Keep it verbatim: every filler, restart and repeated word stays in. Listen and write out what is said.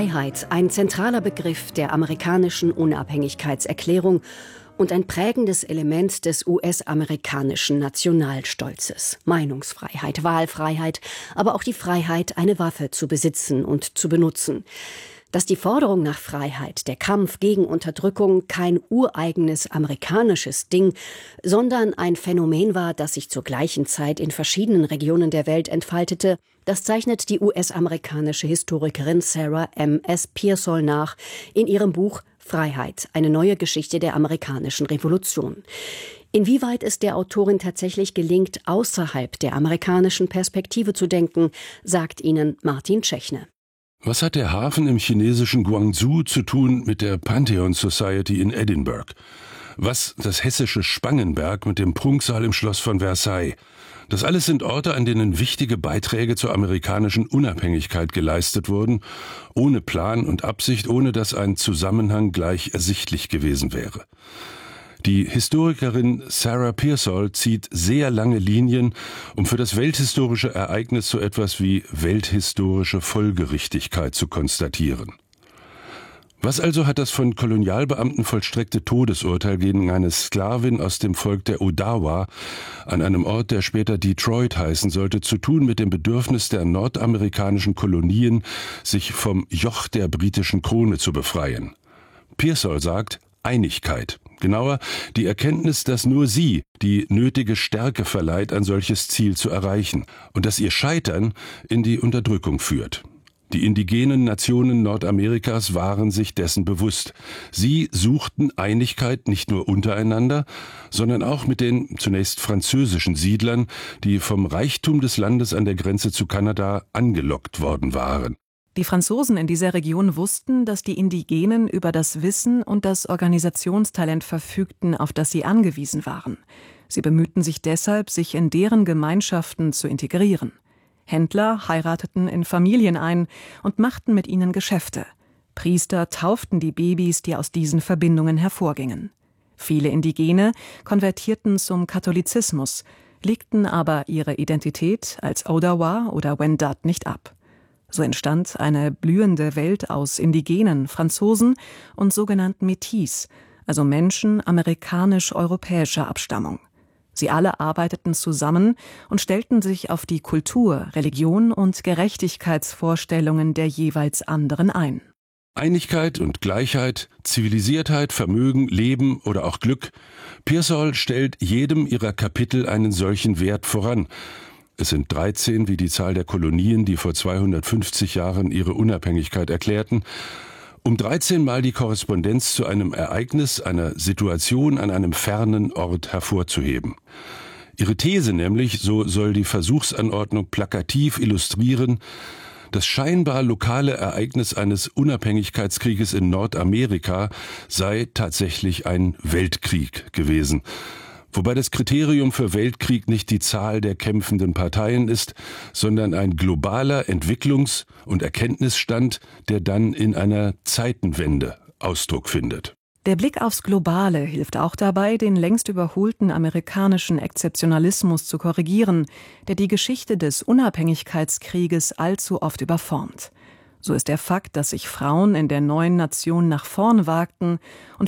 Freiheit, ein zentraler Begriff der amerikanischen Unabhängigkeitserklärung und ein prägendes Element des U S-amerikanischen Nationalstolzes. Meinungsfreiheit, Wahlfreiheit, aber auch die Freiheit, eine Waffe zu besitzen und zu benutzen. Dass die Forderung nach Freiheit, der Kampf gegen Unterdrückung kein ureigenes amerikanisches Ding, sondern ein Phänomen war, das sich zur gleichen Zeit in verschiedenen Regionen der Welt entfaltete, das zeichnet die U S-amerikanische Historikerin Sarah M S Pearsall nach in ihrem Buch Freiheit, eine neue Geschichte der amerikanischen Revolution. Inwieweit es der Autorin tatsächlich gelingt, außerhalb der amerikanischen Perspektive zu denken, sagt Ihnen Martin Tschechne. Was hat der Hafen im chinesischen Guangzhou zu tun mit der Pantheon Society in Edinburgh? Was das hessische Spangenberg mit dem Prunksaal im Schloss von Versailles? Das alles sind Orte, an denen wichtige Beiträge zur amerikanischen Unabhängigkeit geleistet wurden, ohne Plan und Absicht, ohne dass ein Zusammenhang gleich ersichtlich gewesen wäre. Die Historikerin Sarah Pearsall zieht sehr lange Linien, um für das welthistorische Ereignis so etwas wie welthistorische Folgerichtigkeit zu konstatieren. Was also hat das von Kolonialbeamten vollstreckte Todesurteil gegen eine Sklavin aus dem Volk der Odawa an einem Ort, der später Detroit heißen sollte, zu tun mit dem Bedürfnis der nordamerikanischen Kolonien, sich vom Joch der britischen Krone zu befreien? Pearsall sagt Einigkeit. Genauer, die Erkenntnis, dass nur sie die nötige Stärke verleiht, ein solches Ziel zu erreichen und dass ihr Scheitern in die Unterdrückung führt. Die indigenen Nationen Nordamerikas waren sich dessen bewusst. Sie suchten Einigkeit nicht nur untereinander, sondern auch mit den zunächst französischen Siedlern, die vom Reichtum des Landes an der Grenze zu Kanada angelockt worden waren. Die Franzosen in dieser Region wussten, dass die Indigenen über das Wissen und das Organisationstalent verfügten, auf das sie angewiesen waren. Sie bemühten sich deshalb, sich in deren Gemeinschaften zu integrieren. Händler heirateten in Familien ein und machten mit ihnen Geschäfte. Priester tauften die Babys, die aus diesen Verbindungen hervorgingen. Viele Indigene konvertierten zum Katholizismus, legten aber ihre Identität als Odawa oder Wendat nicht ab. So entstand eine blühende Welt aus Indigenen, Franzosen und sogenannten Métis, also Menschen amerikanisch-europäischer Abstammung. Sie alle arbeiteten zusammen und stellten sich auf die Kultur, Religion und Gerechtigkeitsvorstellungen der jeweils anderen ein. Einigkeit und Gleichheit, Zivilisiertheit, Vermögen, Leben oder auch Glück. Pearsall stellt jedem ihrer Kapitel einen solchen Wert voran. Es sind dreizehn wie die Zahl der Kolonien, die vor zweihundertfünfzig Jahren ihre Unabhängigkeit erklärten, um dreizehn Mal die Korrespondenz zu einem Ereignis, einer Situation an einem fernen Ort hervorzuheben. Ihre These nämlich, so soll die Versuchsanordnung plakativ illustrieren, das scheinbar lokale Ereignis eines Unabhängigkeitskrieges in Nordamerika sei tatsächlich ein Weltkrieg gewesen. Wobei das Kriterium für Weltkrieg nicht die Zahl der kämpfenden Parteien ist, sondern ein globaler Entwicklungs- und Erkenntnisstand, der dann in einer Zeitenwende Ausdruck findet. Der Blick aufs Globale hilft auch dabei, den längst überholten amerikanischen Exzeptionalismus zu korrigieren, der die Geschichte des Unabhängigkeitskrieges allzu oft überformt. So ist der Fakt, dass sich Frauen in der neuen Nation nach vorn wagten und